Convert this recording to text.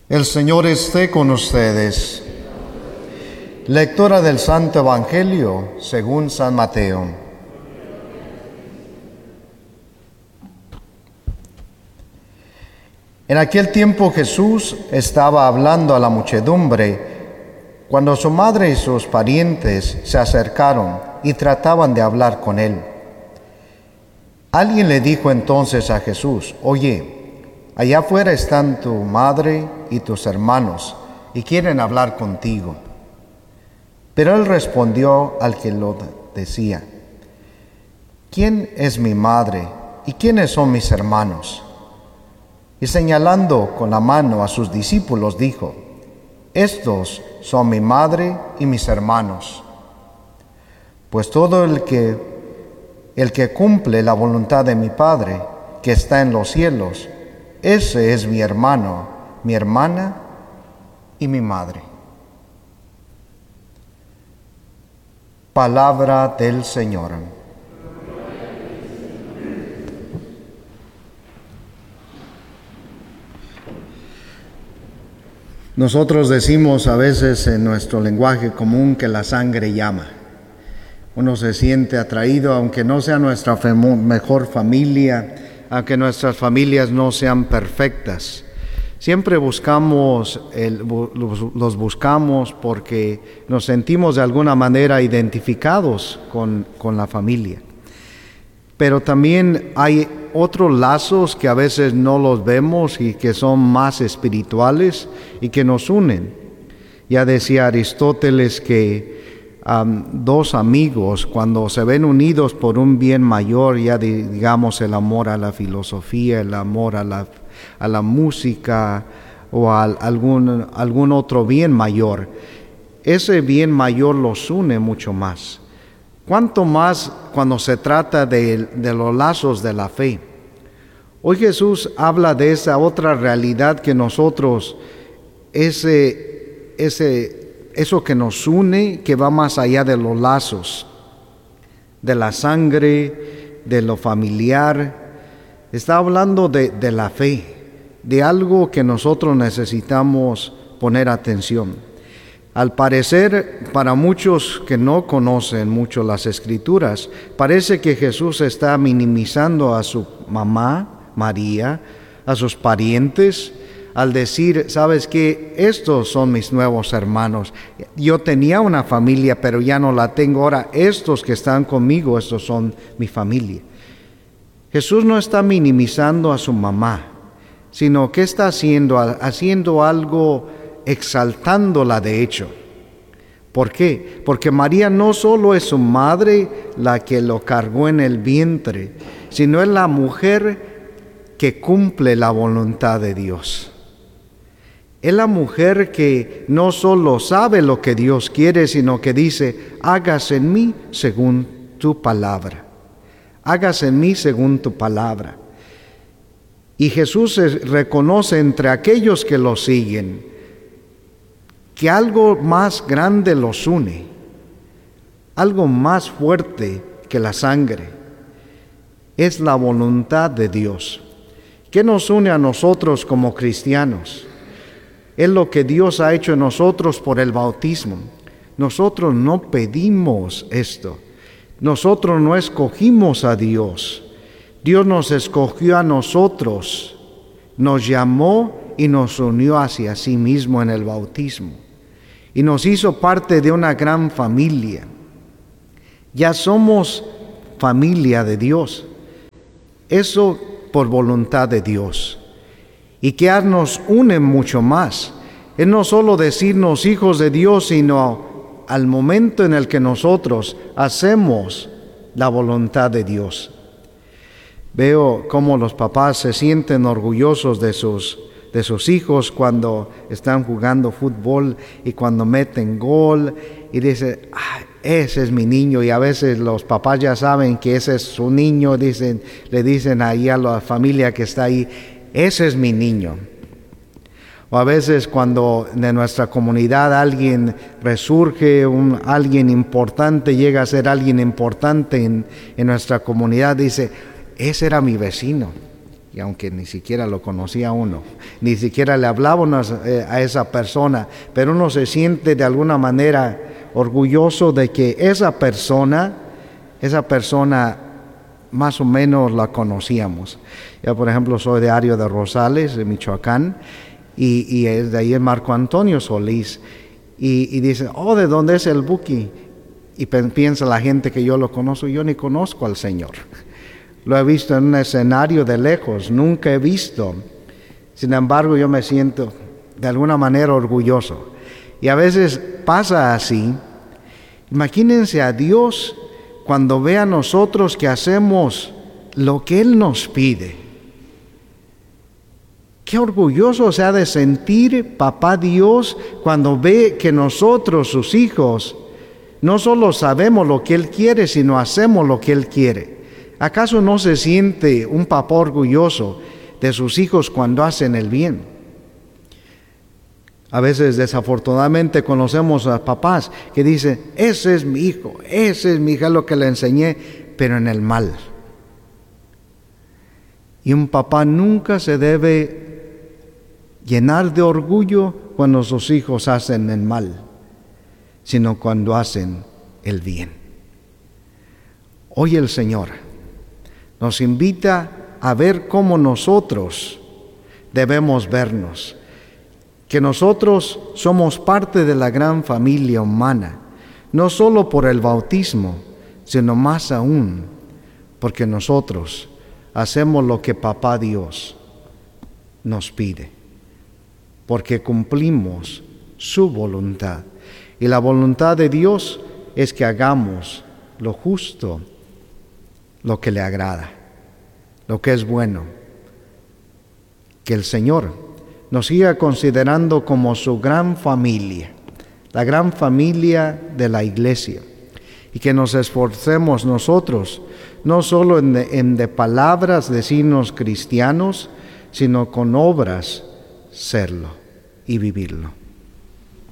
El Señor esté con ustedes. Lectura del Santo Evangelio según San Mateo. En aquel tiempo Jesús estaba hablando a la muchedumbre cuando su madre y sus parientes se acercaron y trataban de hablar con él. Alguien le dijo entonces a Jesús: «Oye, allá afuera están tu madre y tus hermanos y quieren hablar contigo». Pero él respondió al que lo decía: «¿Quién es mi madre y quiénes son mis hermanos?». Y señalando con la mano a sus discípulos dijo: «Estos son mi madre y mis hermanos. Pues todo el que cumple la voluntad de mi Padre, que está en los cielos, ese es mi hermano, mi hermana y mi madre». Palabra del Señor. Nosotros decimos a veces en nuestro lenguaje común que la sangre llama. Uno se siente atraído, aunque no sea nuestra mejor familia, aunque nuestras familias no sean perfectas. Siempre buscamos, los buscamos porque nos sentimos de alguna manera identificados con la familia. Pero también hay otros lazos que a veces no los vemos y que son más espirituales y que nos unen. Ya decía Aristóteles que dos amigos, cuando se ven unidos por un bien mayor, ya digamos el amor a la filosofía, el amor a la música o a algún otro bien mayor, ese bien mayor los une mucho más. ¿Cuánto más cuando se trata de los lazos de la fe? Hoy Jesús habla de esa otra realidad que nosotros, eso que nos une, que va más allá de los lazos, de la sangre, de lo familiar. Está hablando de la fe, de algo que nosotros necesitamos poner atención. Al parecer, para muchos que no conocen mucho las Escrituras, parece que Jesús está minimizando a su mamá, María, a sus parientes, al decir: ¿sabes qué? Estos son mis nuevos hermanos. Yo tenía una familia, pero ya no la tengo. Ahora estos que están conmigo, estos son mi familia. Jesús no está minimizando a su mamá, sino que está haciendo algo, exaltándola de hecho. ¿Por qué? Porque María no solo es su madre, la que lo cargó en el vientre, sino es la mujer que cumple la voluntad de Dios. Es la mujer que no solo sabe lo que Dios quiere, sino que dice: hágase en mí según tu palabra. Hágase en mí según tu palabra. Y Jesús reconoce entre aquellos que lo siguen que algo más grande los une, algo más fuerte que la sangre. Es la voluntad de Dios. ¿Qué nos une a nosotros como cristianos? Es lo que Dios ha hecho en nosotros por el bautismo. Nosotros no pedimos esto. Nosotros no escogimos a Dios. Dios nos escogió a nosotros, nos llamó y nos unió hacia sí mismo en el bautismo. Y nos hizo parte de una gran familia. Ya somos familia de Dios. Eso por voluntad de Dios. Y que nos une mucho más. Es no solo decirnos hijos de Dios, sino al momento en el que nosotros hacemos la voluntad de Dios. Veo cómo los papás se sienten orgullosos de sus hijos cuando están jugando fútbol y cuando meten gol y dicen: ese es mi niño. Y a veces los papás ya saben que ese es su niño, le dicen ahí a la familia que está ahí: ese es mi niño. O a veces cuando de nuestra comunidad alguien resurge, alguien importante, llega a ser alguien importante en nuestra comunidad, dice: ese era mi vecino. y aunque ni siquiera lo conocía uno, ni siquiera le hablaba a esa persona, pero uno se siente de alguna manera orgulloso de que esa persona más o menos la conocíamos. Yo, por ejemplo, soy de Ario de Rosales, de Michoacán, y es de ahí el Marco Antonio Solís, y dice, ¿de dónde es el Buki? Y piensa la gente que yo lo conozco. Yo ni conozco al Señor. Lo he visto en un escenario de lejos, nunca he visto. Sin embargo, yo me siento de alguna manera orgulloso. Y a veces pasa así. Imagínense a Dios cuando ve a nosotros que hacemos lo que Él nos pide. Qué orgulloso se ha de sentir Papá Dios cuando ve que nosotros, sus hijos, no solo sabemos lo que Él quiere, sino hacemos lo que Él quiere. ¿Acaso no se siente un papá orgulloso de sus hijos cuando hacen el bien? A veces desafortunadamente conocemos a papás que dicen, ese es mi hijo, esa es mi hija, lo que le enseñé, pero en el mal. Y un papá nunca se debe llenar de orgullo cuando sus hijos hacen el mal, sino cuando hacen el bien. Hoy el Señor nos invita a ver cómo nosotros debemos vernos, que nosotros somos parte de la gran familia humana, no solo por el bautismo, sino más aún porque nosotros hacemos lo que Papá Dios nos pide, porque cumplimos su voluntad. Y la voluntad de Dios es que hagamos lo justo, lo que le agrada, lo que es bueno. Que el Señor nos siga considerando como su gran familia, la gran familia de la iglesia, y que nos esforcemos nosotros, no solo en de palabras decirnos cristianos, sino con obras serlo y vivirlo.